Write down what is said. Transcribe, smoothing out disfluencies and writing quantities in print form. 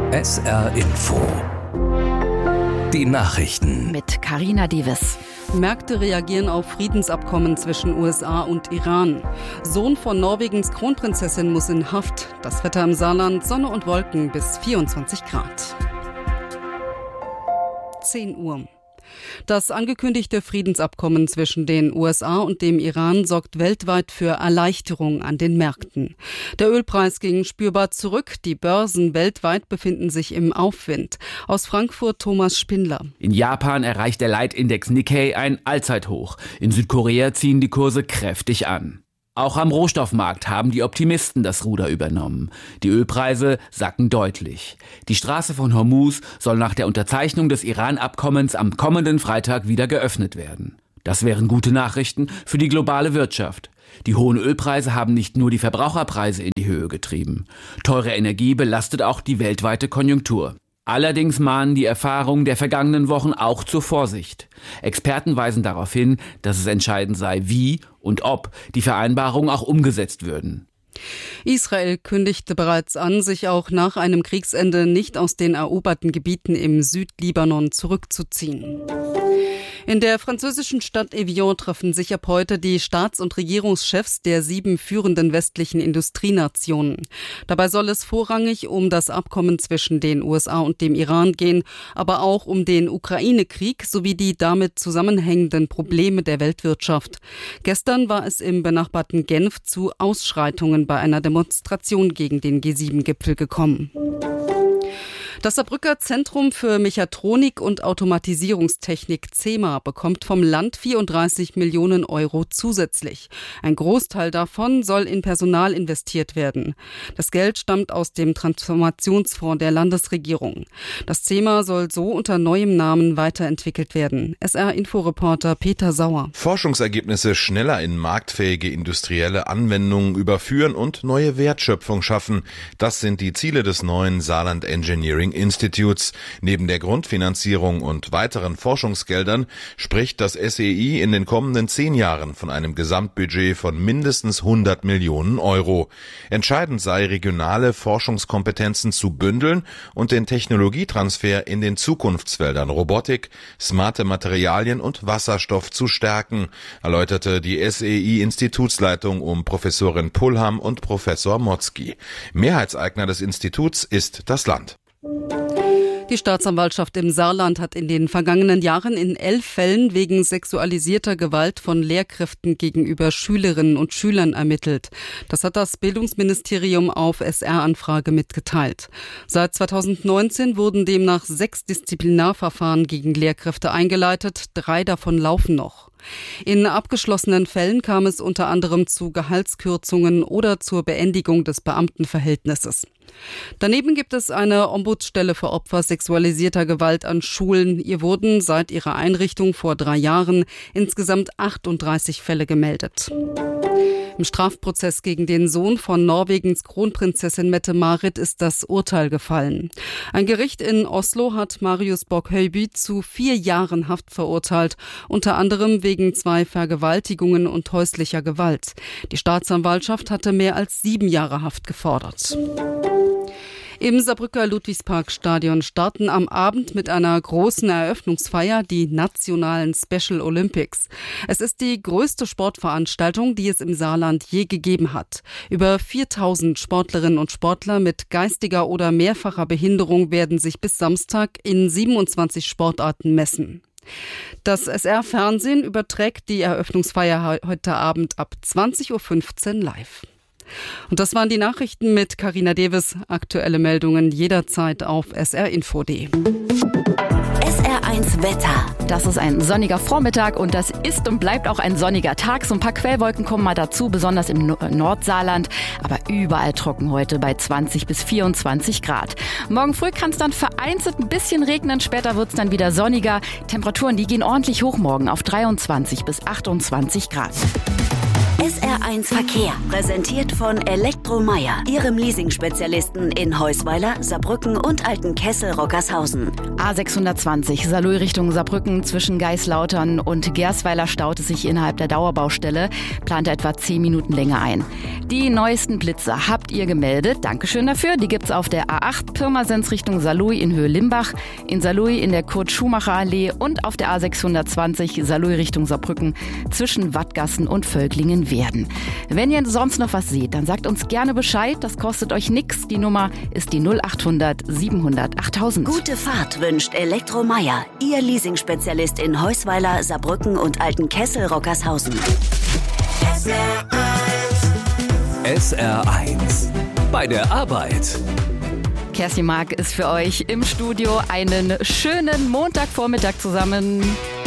SR Info. Die Nachrichten. Mit Carina Divis. Märkte reagieren auf Friedensabkommen zwischen USA und Iran. Sohn von Norwegens Kronprinzessin muss in Haft. Das Wetter im Saarland: Sonne und Wolken bis 24 Grad. 10 Uhr. Das angekündigte Friedensabkommen zwischen den USA und dem Iran sorgt weltweit für Erleichterung an den Märkten. Der Ölpreis ging spürbar zurück. Die Börsen weltweit befinden sich im Aufwind. Aus Frankfurt Thomas Spindler. In Japan erreicht der Leitindex Nikkei ein Allzeithoch. In Südkorea ziehen die Kurse kräftig an. Auch am Rohstoffmarkt haben die Optimisten das Ruder übernommen. Die Ölpreise sacken deutlich. Die Straße von Hormuz soll nach der Unterzeichnung des Iran-Abkommens am kommenden Freitag wieder geöffnet werden. Das wären gute Nachrichten für die globale Wirtschaft. Die hohen Ölpreise haben nicht nur die Verbraucherpreise in die Höhe getrieben. Teure Energie belastet auch die weltweite Konjunktur. Allerdings mahnen die Erfahrungen der vergangenen Wochen auch zur Vorsicht. Experten weisen darauf hin, dass es entscheidend sei, wie und ob die Vereinbarungen auch umgesetzt würden. Israel kündigte bereits an, sich auch nach einem Kriegsende nicht aus den eroberten Gebieten im Südlibanon zurückzuziehen. In der französischen Stadt Evian treffen sich ab heute die Staats- und Regierungschefs der 7 führenden westlichen Industrienationen. Dabei soll es vorrangig um das Abkommen zwischen den USA und dem Iran gehen, aber auch um den Ukraine-Krieg sowie die damit zusammenhängenden Probleme der Weltwirtschaft. Gestern war es im benachbarten Genf zu Ausschreitungen bei einer Demonstration gegen den G7-Gipfel gekommen. Das Saarbrücker Zentrum für Mechatronik und Automatisierungstechnik CEMA bekommt vom Land 34 Millionen Euro zusätzlich. Ein Großteil davon soll in Personal investiert werden. Das Geld stammt aus dem Transformationsfonds der Landesregierung. Das CEMA soll so unter neuem Namen weiterentwickelt werden. SR-Inforeporter Peter Sauer. Forschungsergebnisse schneller in marktfähige industrielle Anwendungen überführen und neue Wertschöpfung schaffen. Das sind die Ziele des neuen Saarland Engineering Institutes. Neben der Grundfinanzierung und weiteren Forschungsgeldern spricht das SEI in den kommenden 10 Jahren von einem Gesamtbudget von mindestens 100 Millionen Euro. Entscheidend sei, regionale Forschungskompetenzen zu bündeln und den Technologietransfer in den Zukunftsfeldern Robotik, smarte Materialien und Wasserstoff zu stärken, erläuterte die SEI-Institutsleitung um Professorin Pullham und Professor Motzki. Mehrheitseigner des Instituts ist das Land. Die Staatsanwaltschaft im Saarland hat in den vergangenen Jahren in 11 Fällen wegen sexualisierter Gewalt von Lehrkräften gegenüber Schülerinnen und Schülern ermittelt. Das hat das Bildungsministerium auf SR-Anfrage mitgeteilt. Seit 2019 wurden demnach 6 Disziplinarverfahren gegen Lehrkräfte eingeleitet, 3 davon laufen noch. In abgeschlossenen Fällen kam es unter anderem zu Gehaltskürzungen oder zur Beendigung des Beamtenverhältnisses. Daneben gibt es eine Ombudsstelle für Opfer sexualisierter Gewalt an Schulen. Ihr wurden seit ihrer Einrichtung vor 3 Jahren insgesamt 38 Fälle gemeldet. Im Strafprozess gegen den Sohn von Norwegens Kronprinzessin Mette-Marit ist das Urteil gefallen. Ein Gericht in Oslo hat Marius Borg-Høiby zu 4 Jahren Haft verurteilt, unter anderem wegen 2 Vergewaltigungen und häuslicher Gewalt. Die Staatsanwaltschaft hatte mehr als 7 Jahre Haft gefordert. Im Saarbrücker Ludwigsparkstadion starten am Abend mit einer großen Eröffnungsfeier die nationalen Special Olympics. Es ist die größte Sportveranstaltung, die es im Saarland je gegeben hat. Über 4000 Sportlerinnen und Sportler mit geistiger oder mehrfacher Behinderung werden sich bis Samstag in 27 Sportarten messen. Das SR-Fernsehen überträgt die Eröffnungsfeier heute Abend ab 20.15 Uhr live. Und das waren die Nachrichten mit Carina Divis. Aktuelle Meldungen jederzeit auf srinfo.de. SR1 Wetter. Das ist ein sonniger Vormittag und das ist und bleibt auch ein sonniger Tag. So ein paar Quellwolken kommen mal dazu, besonders im Nordsaarland. Aber überall trocken heute bei 20 bis 24 Grad. Morgen früh kann es dann vereinzelt ein bisschen regnen. Später wird es dann wieder sonniger. Temperaturen, die gehen ordentlich hoch morgen auf 23 bis 28 Grad. SR1 Verkehr, präsentiert von Elektromeyer, Ihrem Leasing-Spezialisten in Heusweiler, Saarbrücken und Altenkessel-Rockershausen. A620 Saarlouis Richtung Saarbrücken zwischen Geislautern und Gersweiler staut es sich innerhalb der Dauerbaustelle, plant etwa 10 Minuten länger ein. Die neuesten Blitzer habt ihr gemeldet, Dankeschön dafür. Die gibt's auf der A8 Pirmasens Richtung Saarlouis in Höhe Limbach, in Saarlouis in der Kurt-Schumacher-Allee und auf der A620 Saarlouis Richtung Saarbrücken zwischen Wattgassen und Völklingen-Werden. Wenn ihr sonst noch was seht, dann sagt uns gerne Bescheid, das kostet euch nix. Die Nummer ist die 0800 700 8000. Gute Fahrt wünscht Elektromeyer, Ihr Leasing-Spezialist in Heusweiler, Saarbrücken und Altenkessel-Rockershausen. SR1 bei der Arbeit. Kerstin Mark ist für euch im Studio. Einen schönen Montagvormittag zusammen.